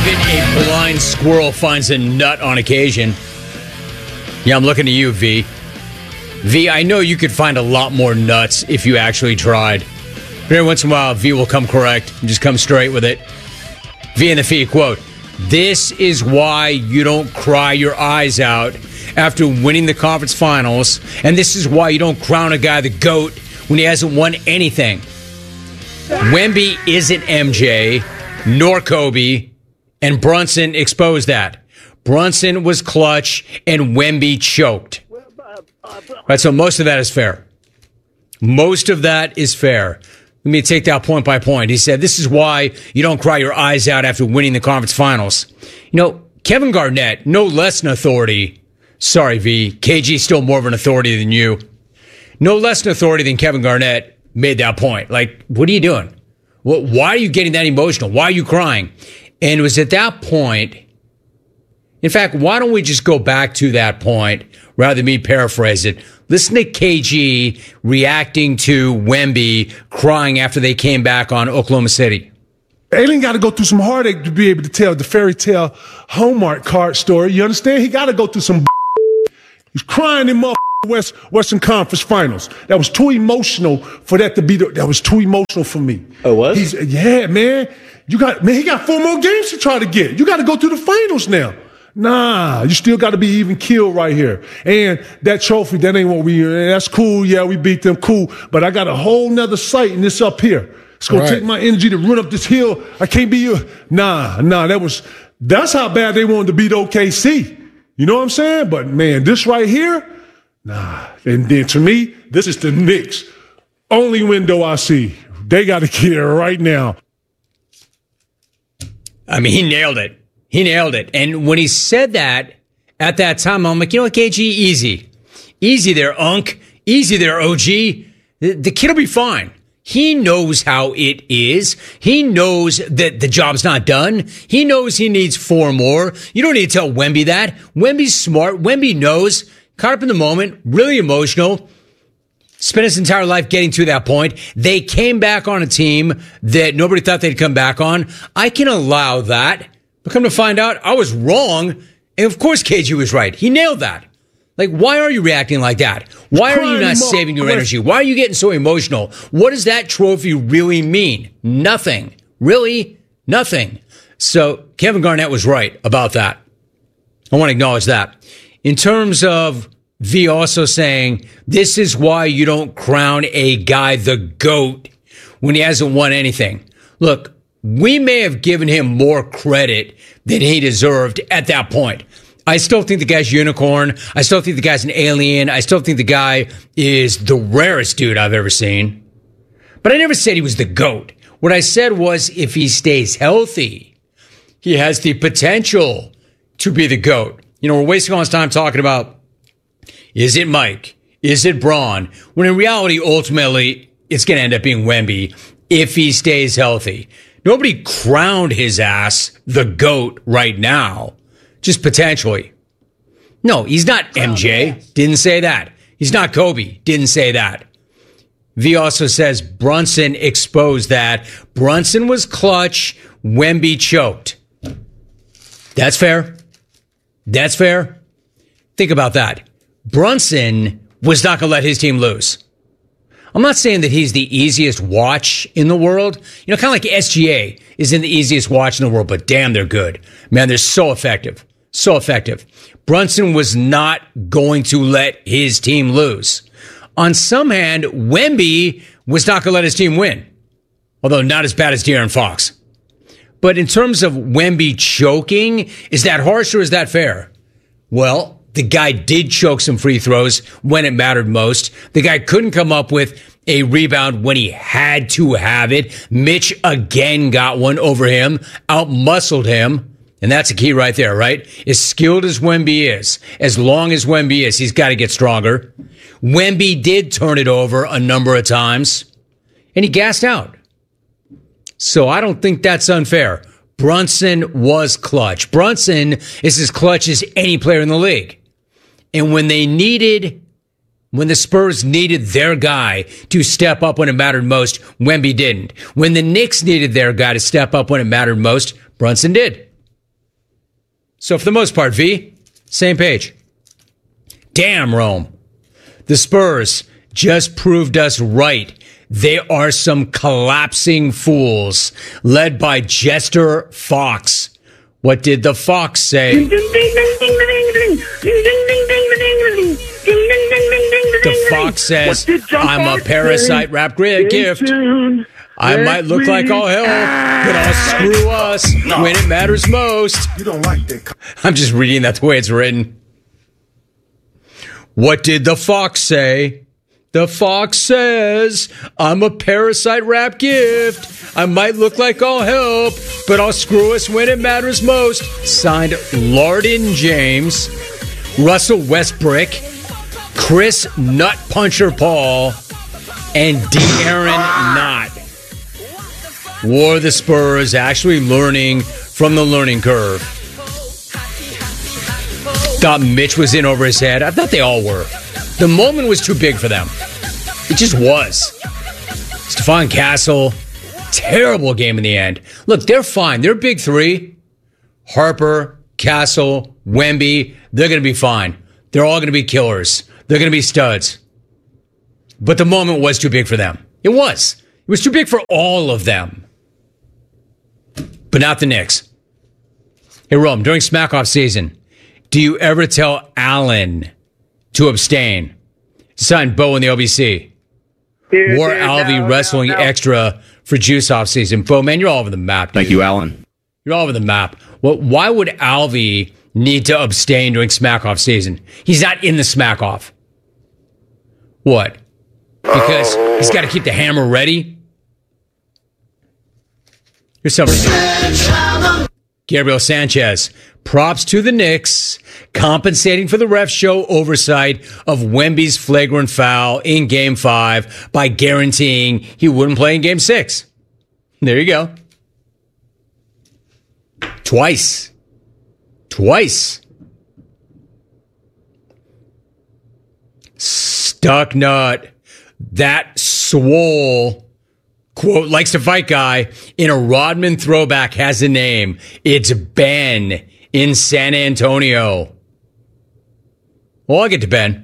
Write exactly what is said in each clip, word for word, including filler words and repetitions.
Even a blind squirrel finds a nut on occasion. Yeah, I'm looking at you, V. V, I know you could find a lot more nuts if you actually tried. But every once in a while, V will come correct and just come straight with it. V and the Fee quote, "This is why you don't cry your eyes out after winning the conference finals, and this is why you don't crown a guy the GOAT when he hasn't won anything. Wemby isn't M J, nor Kobe, and Brunson exposed that. Brunson was clutch, and Wemby choked." Right, so most of that is fair. Most of that is fair. Let me take that point by point. He said, this is why you don't cry your eyes out after winning the conference finals. You know, Kevin Garnett, no less an authority. Sorry, V. K G's still more of an authority than you. No less an authority than Kevin Garnett made that point. Like, what are you doing? Well, why are you getting that emotional? Why are you crying? And it was at that point, in fact, why don't we just go back to that point rather than me paraphrase it? Listen to K G reacting to Wemby crying after they came back on Oklahoma City. Alien got to go through some heartache to be able to tell the fairy tale Hallmark card story. You understand? He got to go through some. He's crying in motherfucking West, Western Conference Finals. That was too emotional for that to be. The, that was too emotional for me. Oh, what? He's, yeah, man. You got man. He got four more games to try to get. You got to go through the finals now. Nah, you still got to be even killed right here. And that trophy, that ain't what we, that's cool. Yeah, we beat them. Cool. But I got a whole nother sight and this up here. It's going right. to take my energy to run up this hill. I can't be you. Nah, nah, that was, that's how bad they wanted to beat O K C. You know what I'm saying? But man, this right here, nah. And then to me, this is the Knicks. Only window I see. They got to get it right now. I mean, he nailed it. He nailed it. And when he said that at that time, I'm like, you know what, K G, easy. Easy there, Unk. Easy there, O G. The, the kid will be fine. He knows how it is. He knows that the job's not done. He knows he needs four more. You don't need to tell Wemby that. Wemby's smart. Wemby knows. Caught up in the moment. Really emotional. Spent his entire life getting to that point. They came back on a team that nobody thought they'd come back on. I can allow that. But come to find out, I was wrong. And of course, K G was right. He nailed that. Like, why are you reacting like that? Why are you not saving your energy? Why are you getting so emotional? What does that trophy really mean? Nothing. Really? Nothing. So Kevin Garnett was right about that. I want to acknowledge that. In terms of V also saying, this is why you don't crown a guy the GOAT when he hasn't won anything. Look, we may have given him more credit than he deserved at that point. I still think the guy's unicorn. I still think the guy's an alien. I still think the guy is the rarest dude I've ever seen. But I never said he was the GOAT. What I said was if he stays healthy, he has the potential to be the GOAT. You know, we're wasting all this time talking about, is it Mike? Is it Braun? When in reality, ultimately, it's going to end up being Wemby if he stays healthy. Nobody crowned his ass the GOAT right now, just potentially. No, he's not M J. Didn't say that. He's not Kobe. Didn't say that. V also says Brunson exposed that. Brunson was clutch. Wemby choked. That's fair. That's fair. Think about that. Brunson was not going to let his team lose. I'm not saying that he's the easiest watch in the world. You know, kind of like S G A isn't the easiest watch in the world, but damn, they're good. Man, they're so effective. So effective. Brunson was not going to let his team lose. On some hand, Wemby was not going to let his team win. Although not as bad as De'Aaron Fox. But in terms of Wemby choking, is that harsh or is that fair? Well, the guy did choke some free throws when it mattered most. The guy couldn't come up with a rebound when he had to have it. Mitch again got one over him, outmuscled him. And that's a key right there, right? As skilled as Wemby is, as long as Wemby is, he's got to get stronger. Wemby did turn it over a number of times, and he gassed out. So I don't think that's unfair. Brunson was clutch. Brunson is as clutch as any player in the league. And when they needed, when the Spurs needed their guy to step up when it mattered most, Wemby didn't. When the Knicks needed their guy to step up when it mattered most, Brunson did. So for the most part, V, same page. Damn, Rome. The Spurs just proved us right. They are some collapsing fools, led by Jester Fox. What did the Fox say? The Fox says, I'm a parasite rap gift. I might look like all hell, but I'll screw us when it matters most. You don't like that. I'm just reading that the way it's written. What did the Fox say? The Fox says, I'm a parasite rap gift. I might look like I'll help, but I'll screw us when it matters most. Signed, Larden James, Russell Westbrook, Chris Nut Puncher Paul, and De'Aaron Knott. Were the Spurs actually learning from the learning curve? Thought Mitch was in over his head. I thought they all were. The moment was too big for them. It just was. Stephon Castle, terrible game in the end. Look, they're fine. They're big three. Harper, Castle, Wemby, they're going to be fine. They're all going to be killers. They're going to be studs. But the moment was too big for them. It was. It was too big for all of them. But not the Knicks. Hey, Rome, during Smack-Off season, do you ever tell Allen to abstain? Sign Bo in the O B C. Dude, War dude, Alvey no, wrestling no, no. extra for Juice off season. Bo, man, you're all over the map. Dude. Thank you, Alan. You're all over the map. Well, why would Alvey need to abstain during Smack-Off season? He's not in the Smack-Off. What? Because he's got to keep the hammer ready? Here's something. Gabriel Sanchez. Props to the Knicks, compensating for the ref show oversight of Wemby's flagrant foul in Game five by guaranteeing he wouldn't play in Game six. There you go. Twice. Twice. Stuck nut. That swole, quote, likes to fight guy in a Rodman throwback has a name. It's Ben in San Antonio. Well, I'll get to Ben.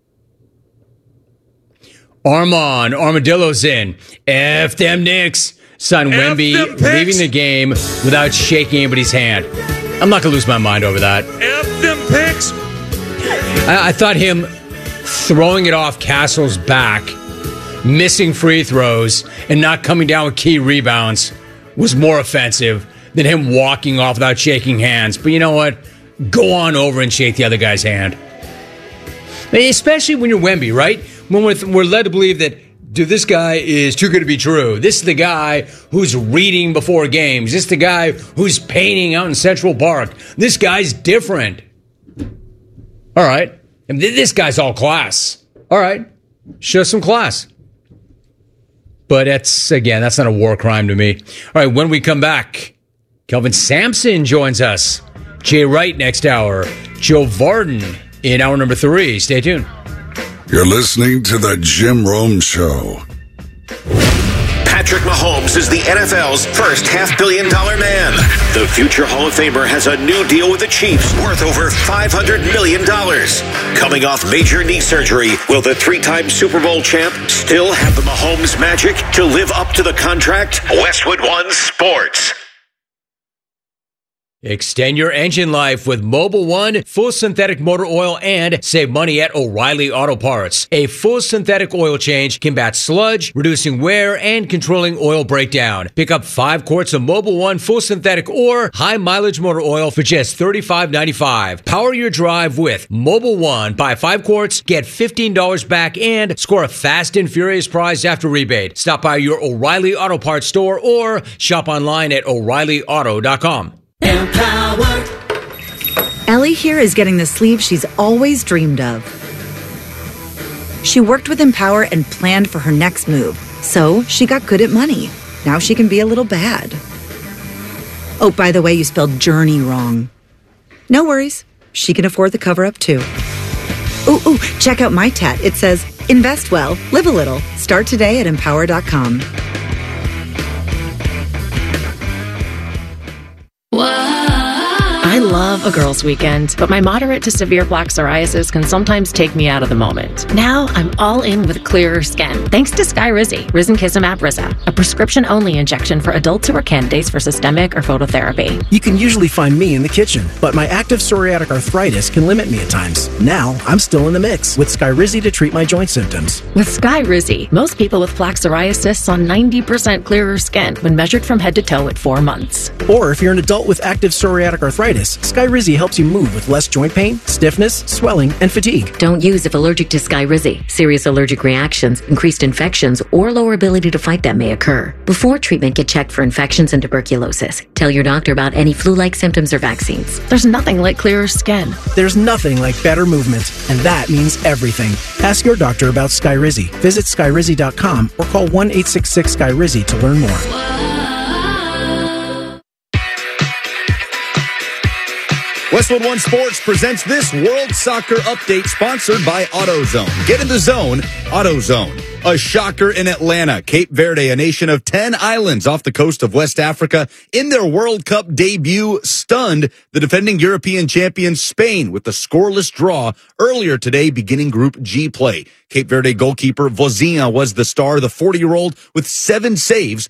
Armand Armadillo's in. F them Knicks. Son Wemby leaving the game without shaking anybody's hand. I'm not going to lose my mind over that. F them picks. I, I thought him throwing it off Castle's back, missing free throws, and not coming down with key rebounds was more offensive than him walking off without shaking hands. But you know what? Go on over and shake the other guy's hand. Especially when you're Wemby, right? When we're, we're led to believe that, dude, this guy is too good to be true. This is the guy who's reading before games. This is the guy who's painting out in Central Park. This guy's different. All right. And this guy's all class. All right. Show some class. But that's, again, that's not a war crime to me. All right, when we come back, Kelvin Sampson joins us. Jay Wright next hour. Joe Varden in hour number three. Stay tuned. You're listening to the Jim Rome Show. Patrick Mahomes is the N F L's first half-billion dollar man. The future Hall of Famer has a new deal with the Chiefs worth over five hundred million dollars. Coming off major knee surgery, will the three-time Super Bowl champ still have the Mahomes magic to live up to the contract? Westwood One Sports. Extend your engine life with Mobil One full synthetic motor oil and save money at O'Reilly Auto Parts. A full synthetic oil change combats sludge, reducing wear and controlling oil breakdown. Pick up five quarts of Mobil One full synthetic or high mileage motor oil for just thirty-five ninety-five. Power your drive with Mobil One. Buy five quarts, get fifteen dollars back, and score a fast and furious prize after rebate. Stop by your O'Reilly Auto Parts store or shop online at O'Reilly Auto dot com. Empower. Ellie here is getting the sleeve she's always dreamed of. She worked with Empower and planned for her next move, so she got good at money. Now she can be a little bad. Oh, by the way, you spelled journey wrong. No worries. She can afford the cover-up too. Ooh, ooh, check out my tat. It says, invest well, live a little. Start today at empower dot com. I love a girls' weekend, but my moderate to severe plaque psoriasis can sometimes take me out of the moment. Now I'm all in with clearer skin, thanks to Skyrizi, Risankizumab Riza, a prescription-only injection for adults who are candidates for systemic or phototherapy. You can usually find me in the kitchen, but my active psoriatic arthritis can limit me at times. Now I'm still in the mix with Skyrizi to treat my joint symptoms. With Skyrizi, most people with plaque psoriasis saw ninety percent clearer skin when measured from head to toe at four months. Or if you're an adult with active psoriatic arthritis, Skyrizi helps you move with less joint pain, stiffness, swelling, and fatigue. Don't use if allergic to Skyrizi. Serious allergic reactions, increased infections, or lower ability to fight them may occur. Before treatment, get checked for infections and tuberculosis. Tell your doctor about any flu-like symptoms or vaccines. There's nothing like clearer skin. There's nothing like better movement, and that means everything. Ask your doctor about Skyrizi. Visit Skyrizi dot com or call one eight six six Skyrizi to learn more. Westwood One Sports presents this World Soccer Update sponsored by AutoZone. Get in the zone, AutoZone. A shocker in Atlanta. Cape Verde, a nation of ten islands off the coast of West Africa, in their World Cup debut, stunned the defending European champion Spain with the scoreless draw earlier today, beginning Group G play. Cape Verde goalkeeper Vozinha was the star, the forty-year-old with seven saves,